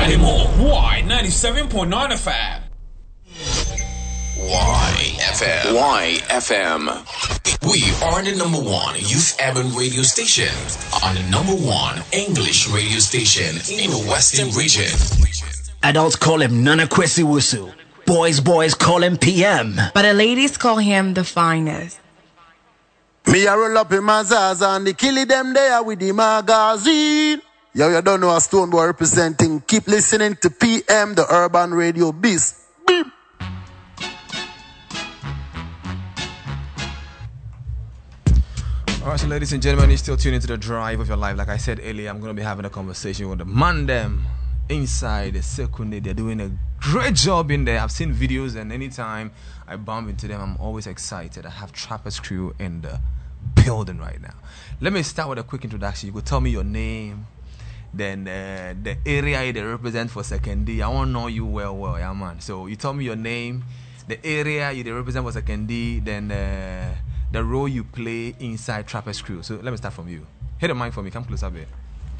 anymore. Why 97.9 FM? YFM. We are the number one youth urban radio station and the number one English radio station in the Western region. Adults call him Nana Kwesi Wusu. Boys call him PM. But the ladies call him the finest. Me a roll up in my Zaza and the killie them there with the magazine. Yo, you don't know a Stone Boy representing. Keep listening to PM, the Urban Radio Beast. Beep. Alright, so ladies and gentlemen, you're still tuning to the drive of your life. Like I said earlier, I'm going to be having a conversation with the man them inside the Sekunde. They're doing a great job in there. I've seen videos, and anytime I bump into them, I'm always excited. I have Trappers Crew in the building right now. Let me start with a quick introduction. You could tell me your name, then the area they represent for Sekunde. I want to know you well, yeah, man. So you tell me your name, the area you represent for Sekunde, then the role you play inside Trappers Crew. So let me start from you. Hit the mic for me. Come closer a bit.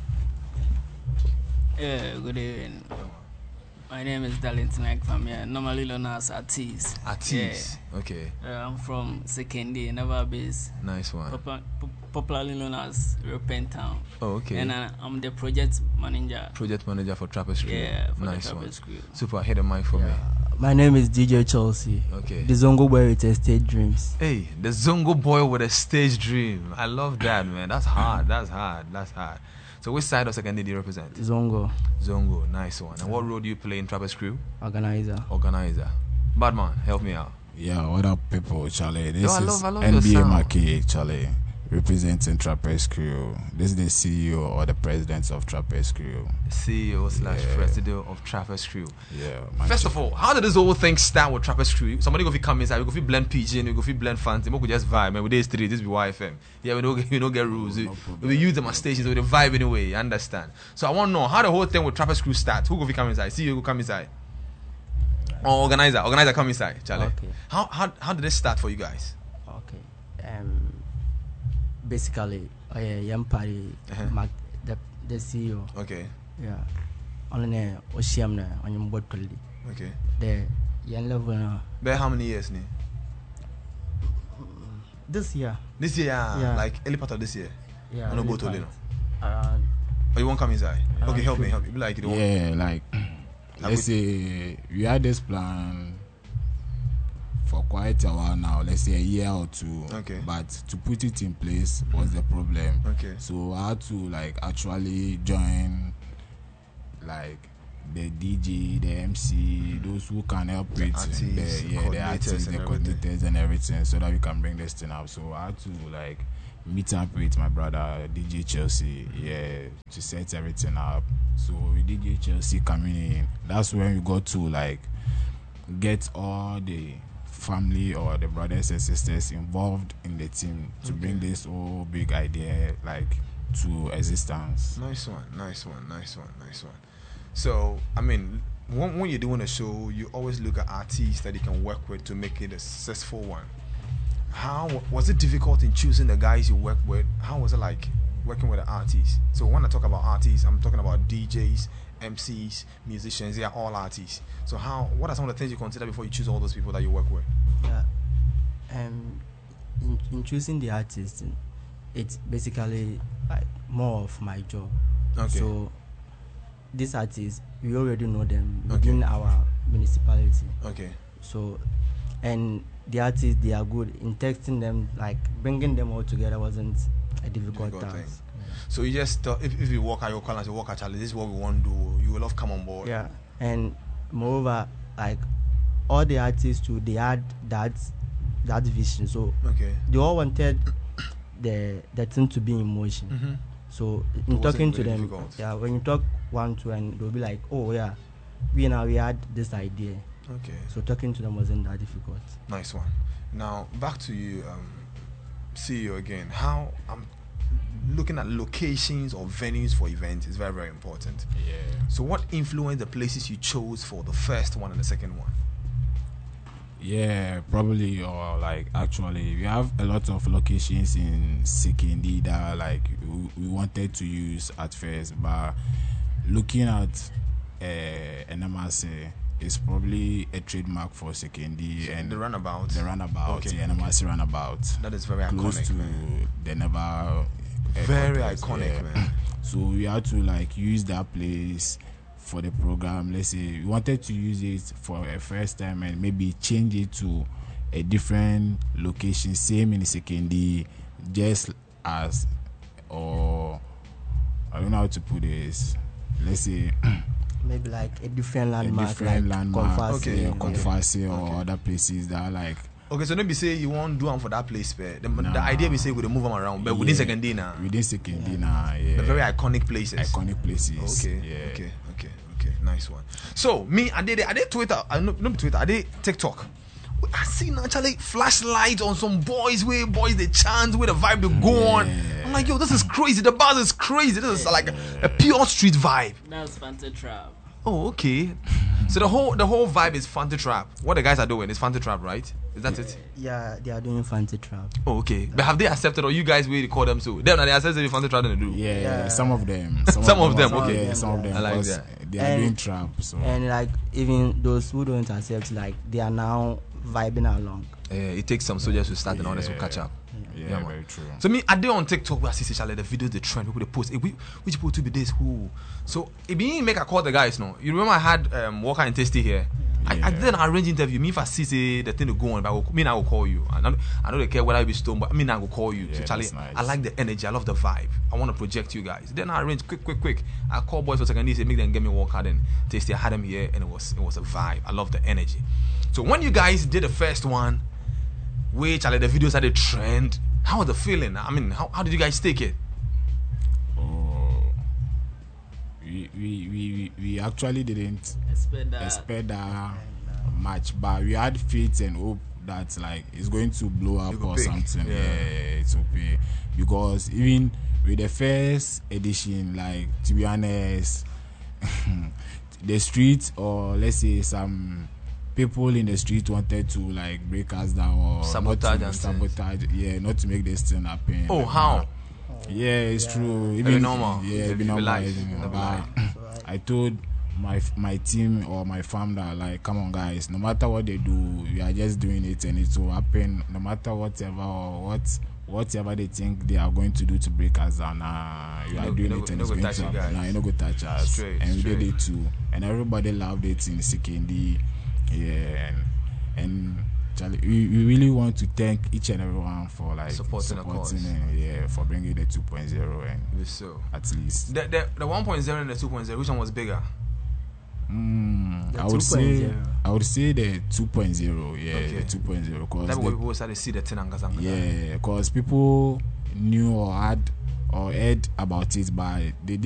Yeah, good evening. My name is Darlington Ekfamia, normally known as Artis. Artis, yeah. Okay. I'm from Sekunde, Never Base. Nice one. Popularly known as Repent Town. Oh, okay. And I'm the project manager. Project manager for Trappers Crew. Yeah, for nice the Trappers Crew. Super. Hit the mic for me. My name is DJ Chelsea. Okay. The Zongo boy with a stage dreams. Hey, the Zongo boy with a stage dream. I love that, man. That's hard. That's hard. So which side of Sekunde do you represent? Zongo. Zongo, nice one. And what role do you play in Trappers Crew? Organizer. Badman, help me out. Yeah, what up, people, Charlie? This I is love NBA Maki, Charlie, representing Trappers Crew. This is the CEO or the president of Trappers Crew. CEO / president of Trappers Crew. Yeah. First of all, how did this whole thing start with Trappers Crew? Somebody go fi come inside, we go fi blend PG, we go fi blend fancy, we could just vibe, man. We day street, this be YFM. Yeah, we don't get rules. We use them as stations, we the vibe anyway, you understand? So I want to know how the whole thing with Trappers Crew starts. Who go fi come inside? CEO go come inside. Or organizer come inside, Charlie. Okay. How did it start for you guys? Okay. Basically, Yampari, the CEO. Okay. Yeah. Only Oshiam on your board. Okay. The young level. There how many years ni? This year. Yeah. Like early part of this year. Yeah. On a boat only. Around. Oh, you won't come inside? Okay, help me. Like you yeah, like let's say we had this plan for quite a while now, let's say a year or two. Okay. But to put it in place was the problem. Okay. So I had to like actually join like the DJ, the MC, those who can help with the artists, the coordinators and everything, so that we can bring this thing up. So I had to like meet up with my brother DJ Chelsea, to set everything up. So with DJ Chelsea coming in, that's when we got to like get all the family or the brothers and sisters involved in the team to bring this whole big idea like to existence. Nice one. So I mean, when you're doing a show, you always look at artists that you can work with to make it a successful one. How was it difficult in choosing the guys you work with? How was it like working with the artists? So when I talk about artists, I'm talking about DJs, MCs, musicians. They are all artists. So what are some of the things you consider before you choose all those people that you work with? Yeah. In choosing the artists, it's basically like more of my job. Okay. So these artists, we already know them within our municipality. Okay. So, and the artists, they are good in texting them, like bringing them all together wasn't a difficult task. Thing. So you just if you walk out your call and say, walk out, Charlie, this is what we want to do, you will love come on board. Yeah. And moreover, like all the artists too, they had that vision. So they all wanted the thing to be in motion. Mm-hmm. So in talking to them, difficult. when you talk 1-2 and they'll be like, oh yeah, we had this idea. Okay. So talking to them wasn't that difficult. Nice one. Now back to you, CEO again. How looking at locations or venues for events is very, very important. Yeah. So what influenced the places you chose for the first one and the second one? Yeah, probably, or like actually we have a lot of locations in Sekunde that like we wanted to use at first, but looking at NMRC is probably a trademark for Sekendi and the runabout. Okay. The NMRC runabout. That is very close iconic. To man. the never. Very iconic, man. So we had to like use that place for the program. Let's say we wanted to use it for a first time and maybe change it to a different location, same in Sekendi, just as, or I don't know how to put this. Let's say maybe like a different landmark, Confasi or other places that are like. Okay, so don't be say you won't do them for that place, but the idea we say we move them around, but within Sekendi now. Within Sekendi now, yeah. The very iconic places. Iconic places. Okay, yeah. Okay, nice one. So me, I did Twitter. Not Twitter. I did TikTok. I seen actually flashlight on some boys they chant with the vibe they go on. I'm like, yo, this is crazy. The buzz is crazy. This is like a pure street vibe. That's Fanta Trap. Oh, okay. So the whole vibe is Fanta Trap. What the guys are doing is Fanta Trap, right? Is that it? Yeah, they are doing Fanta Trap. Oh, okay. But have they accepted, or you guys really call them so? Them, they accepted Fanta Trap, then they do. Yeah, some of them. Some of them, okay. Yeah, some of them. I like that. They are doing trap. So. And like even those who don't accept, like they are now vibing along. It takes some soldiers to start and others will catch up. Yeah, very true. So me, I did on TikTok where I see the videos, the trend, people they post. Which people to be this who? So it be make I call the guys no. You remember I had Walker and Tasty here. I did an arrange interview. Me if I see the thing to go on, but I will call you. I don't care whether I be stoned, but I will call you. Yeah, so Charlie, nice. I like the energy. I love the vibe. I want to project you guys. Then I arrange quick. I call boys for second. Say make them get me Walker. Then Tasty, I had them here, and it was a vibe. I love the energy. So when you guys did the first one, which the videos had a trend, how was the feeling? I mean, how did you guys take it? We actually didn't expect that much, but we had faith and hope that like it's going to blow up or something. Yeah, it's okay. Because even with the first edition, like to be honest, the street, or let's say some people in the street wanted to like break us down or sabotage, not to make this thing happen. Oh, how? Yeah, it's true. Even normal. Yeah, it'd be normal. I told my team or my fam that like, come on guys, no matter what they do, we are just doing it and it will happen. No matter whatever or whatever they think they are going to do to break us down, you are doing it and it's going to happen. You're not going to touch us. Straight. We did it too, and everybody loved it in Sekendi. Yeah, and Charlie, we really want to thank each and everyone for like supporting and for bringing the 2.0 and so at least the 1.0 and the 2.0, which one was bigger? I would say the 2.0. Yeah, okay. The 2.0 because that's what people started to see the thing. Yeah, because people knew or heard about it, but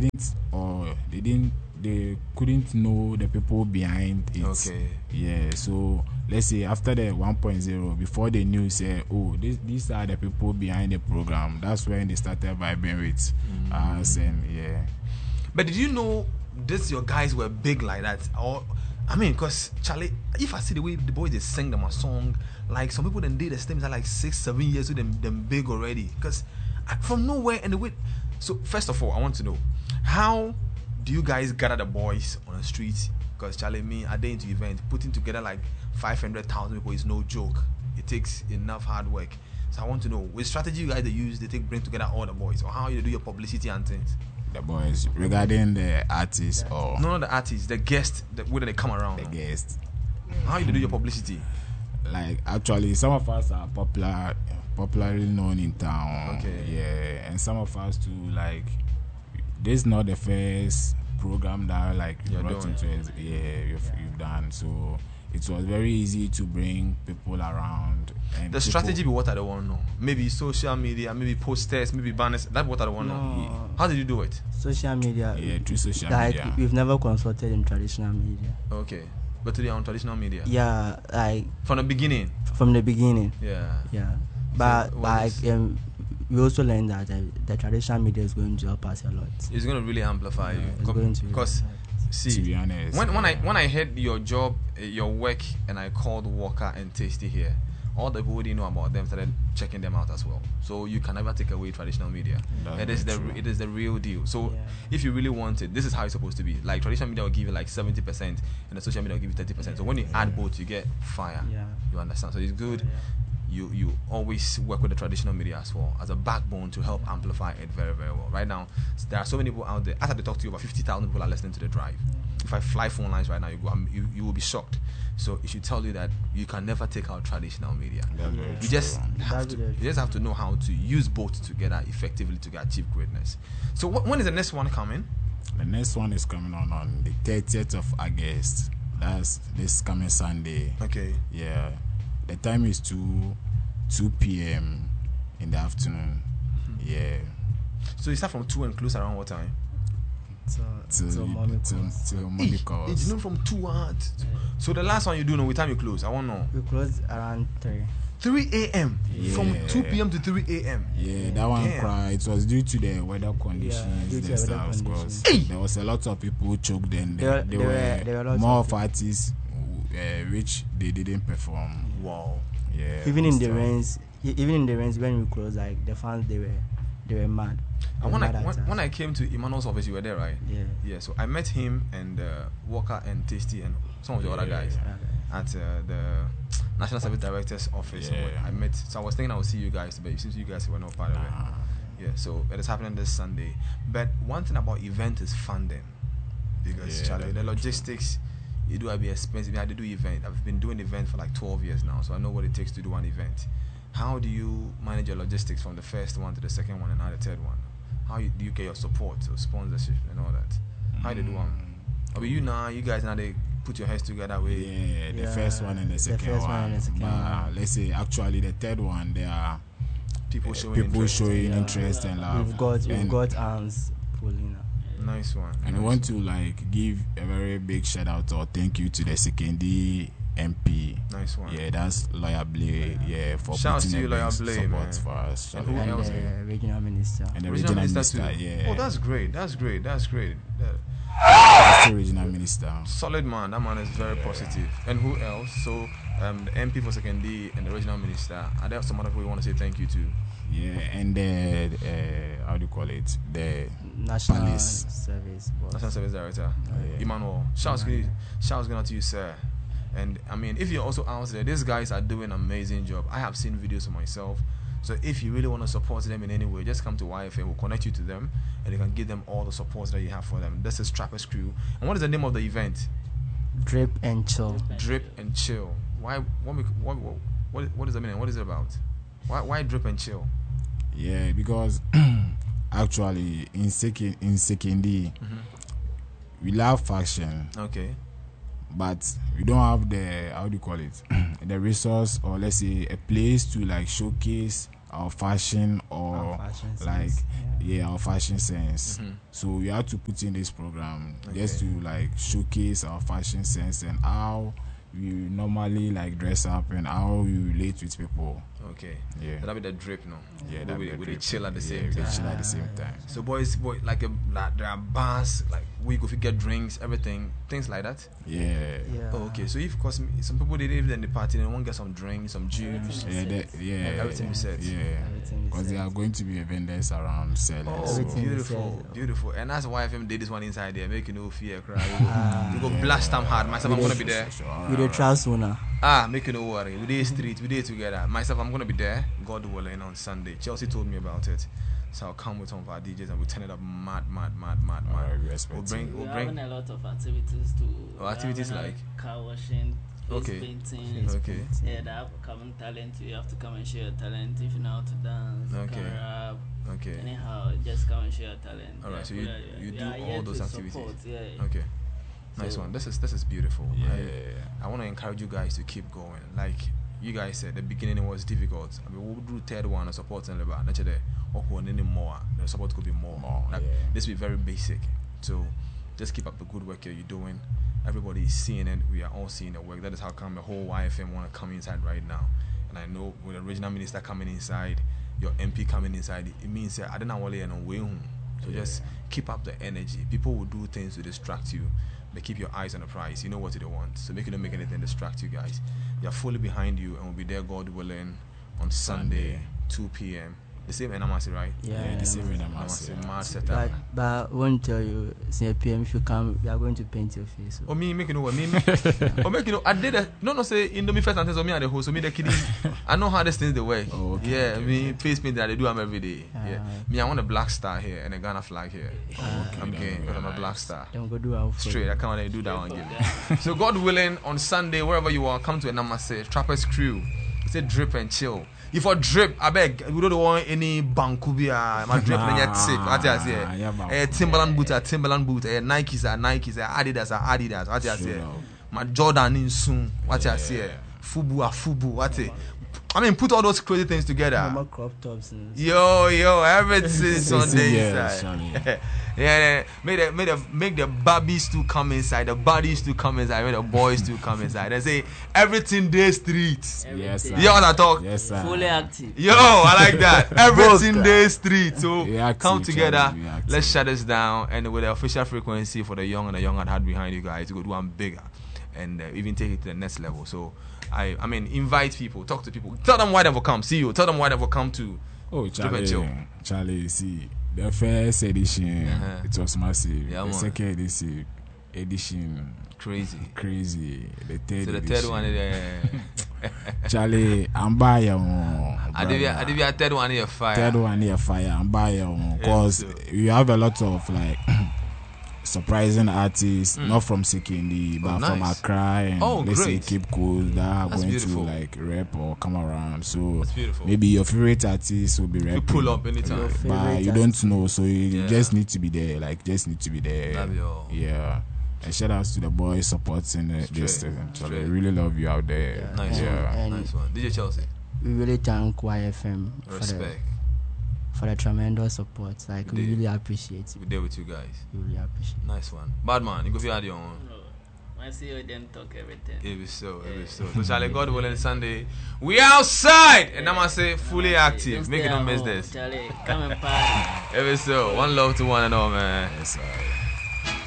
they couldn't know the people behind it. Okay. Yeah, so let's say after the 1.0, before they knew, say, oh, these are the people behind the program. That's when they started vibing with us, and yeah. But did you know your guys were big like that? Or I mean, because Charlie, if I see the way the boys they sing them a song, like some people then did the stems are like 6-7 years with them big already. Because from nowhere and the way. So first of all, I want to know how do you guys gather the boys on the streets? Because Charlie, me, a day into event, putting together like 500,000 people is no joke. It takes enough hard work. So I want to know, with strategy you guys they use, bring together all the boys, or how you do your publicity and things. The boys regarding the artists or no, the artists, the guests, when they come around. The guests. How you do your publicity? Like actually, some of us are popularly known in town. Okay. Yeah, and some of us too like. This is not the first program that like you brought into it. Yeah, you've done. So it was very easy to bring people around. And the strategy be what I don't want to know. Maybe social media, maybe posters, maybe banners. That's what I don't want to know. How did you do it? Social media. Yeah, through social media. Like we've never consulted in traditional media. Okay. But today on traditional media? Yeah, like from the beginning? From the beginning. Yeah. Yeah. But we also learned that the traditional media is going to help us a lot. It's going to really amplify you. It's going to. Because, see, to be honest, when I heard your job, your work, and I called Walker and Tasty here, all the people who didn't know about them started checking them out as well. So you can never take away traditional media. It is the real deal. So if you really want it, this is how it's supposed to be. Like traditional media will give you like 70%, and the social media will give you 30%. So when you add both, you get fire. You understand? So it's good. You always work with the traditional media as well as a backbone to help amplify it very, very well. Right now, there are so many people out there. As I talk to you, about 50,000 people are listening to the drive. If I fly phone lines right now, you will be shocked. So it should tell you that you can never take out traditional media. You just have to know how to use both together effectively to achieve greatness. So when is the next one coming? The next one is coming on the 30th of August. That's this coming Sunday. Okay. Yeah. The time is 2 p.m. in the afternoon. Yeah. So you start from 2 and close around what time? Till morning calls. It's not from 2 hours. So the last one you do know what time you close? I want to know. We close around 3. 3 a.m. From 2 p.m. to 3 a.m. Yeah, that one cry. It was due to the weather conditions. There was a lot of people who choked and there were more of artists which they didn't perform. Wow. Yeah. Even in the rains when we closed, like the fans they were mad. And when I came to Emmanuel's office, you were there, right? Yeah. So I met him and Walker and Tasty and some of the other guys at the National Service Director's office. I met. So I was thinking I would see you guys, but it seems you guys were not part of it. Yeah. So it is happening this Sunday. But one thing about event is funding, because Charlie, the logistics. It do be expensive. I had to do event. I've been doing event for like 12 years now, so I know what it takes to do an event. How do you manage your logistics from the first one to the second one and now the third one? How do you get your support or sponsorship and all that? How do you do one? Or you guys now they put your heads together with the first one and the second one. Let's say actually the third one there are people showing interest and love. We've got arms pulling up. Nice one. And I want to give a very big shout out or thank you to the Sekondi MP. Nice one. Yeah, that's Lawyer Blay. Yeah, for shout putting to you, Lawyer Blay, support for us. And who else? The regional minister. And the regional minister too. Yeah. Oh, that's great. That's the regional minister. Solid man. That man is very positive. And who else? So the MP for Sekondi and the regional minister. Are there some other people you want to say thank you to? Yeah, and the how do you call it? The National Service Director, Emmanuel. Shouts going out to you, sir. And I mean, if you're also out there, these guys are doing an amazing job. I have seen videos of myself. So if you really want to support them in any way, just come to YFM. We'll connect you to them, and you can give them all the support that you have for them. This is Trappers Crew. And what is the name of the event? Drip and Chill. Drip and Chill. Why? What is the meaning? What is it about? Why Drip and Chill? Yeah, because actually in Sekondi, we love fashion. Okay. But we don't have the the resource, or let's say a place to showcase our fashion or our fashion sense. So we have to put in this program just to showcase our fashion sense and how we normally dress up and how we relate with people. Okay. Yeah. That'll be the drip, no? Yeah, that we chill at the same time. Chill at the same time. So boys, there are bars, we go get drinks, everything, things like that. Yeah. Oh, okay. So if cause some people they live in the party, they want to get some drinks, some juice. Everything you said. Yeah. Because there are going to be vendors around selling. Oh, so. Beautiful. And that's why FM did this one inside there, make you no fear, cry. You go blast them hard. Myself, I'm gonna be there. With the trust owner. Make you no worry. We day street, we day together. Myself, I'm gonna be there. God willing on Sunday. Chelsea told me about it, so I'll come with some of our DJs and we'll turn it up mad. We'll bring a lot of activities too. Activities like car washing, painting. Okay. Yeah, that common talent. You have to come and share your talent. If you know how to dance, rap. Okay. Anyhow, just come and share your talent. All right. So you do all those activities. Support, Okay. Nice one. This is beautiful. Yeah. I want to encourage you guys to keep going. Like you guys said, the beginning was difficult. I mean, we'll do third one and support and about naturally or more. The support could be more. This will be very basic. So just keep up the good work you're doing. Everybody is seeing it. We are all seeing the work. That is how come the whole YFM want to come inside right now. And I know with the regional minister coming inside, your MP coming inside, it means I don't know what you're way home. So just keep up the energy. People will do things to distract you, but keep your eyes on the prize. You know what they want. So make you don't make anything distract you guys. We are fully behind you and we'll be there, God willing, on Sunday, 2 p.m. The same Enamasi, right? Yeah, the same Enamasi. But I won't tell you, say PM, if you come, we are going to paint your face. So. Oh, me make you know what me. Oh, make you know. I did a no say Indomie first and so me and the host. So me the kidding. I know how these things they work. Oh, okay, yeah, okay, me face paint that they do them every day. Yeah, me I want a black star here and a Ghana flag here. I'm game because I'm a black star. Then go do our straight. I can't do that one. Give. So God willing, on Sunday wherever you are, come to Enamasi Trappers Crew. It's a drip and chill. If I drip, I beg, we don't want any bankubia. My drip and yet sick. What I say? Timberland boot, Timberland boot. Nikes, Adidas, Adidas. What I say? My Jordan in soon. What I say? Fubu. What I mean, put all those crazy things together. Crop tops. Yo, everything's on the inside. Yeah, make the babbies to come inside, the bodies to come inside, make the boys to come inside. And say everything day streets. Yes, sir. You know what I talk? Yes, sir. Fully active. Yo, I like that. Everything day street. So active, come together. Let's shut this down. And with the official frequency for the young and the young at heart behind you guys, you could do one bigger and even take it to the next level. So I mean, invite people, talk to people, tell them why they will come. See you. Tell them why they will come to. Oh, Charlie, see, the first edition, it was massive. Yeah, the second edition, crazy. The third so the edition. third one is Charlie, I'm buying. I did a third one here fire. Third one here fire. I'm buying because you have a lot of like surprising artists, not from Sekindi, but from Accra and let's say Cape Coast that are going beautiful. to like rap or come around. So beautiful. maybe your favorite artist will be rapping. You pull up anytime, but you don't know, so you just need to be there. Like just need to be there. Yeah. And shout outs to the boys supporting this. So they really love you out there. Yeah. Nice one. Nice one. DJ Chelsea. We really thank YFM for the tremendous support. Like we really appreciate it. We're there with you guys. We really appreciate it. Nice one. Bad man, you go for your own. I see you then talk everything. It was so. So Charlie, God willing, Sunday we outside, and I'm gonna say fully active. Make it don't miss this. Charlie, come and party. It was so. One love to one and all, man. Yes,